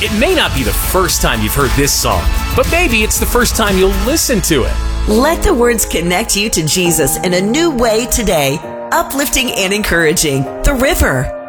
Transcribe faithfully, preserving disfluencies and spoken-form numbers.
It may not be the first time you've heard this song, but maybe it's the first time you'll listen to it. Let the words connect you to Jesus in a new way today, uplifting and encouraging. The River.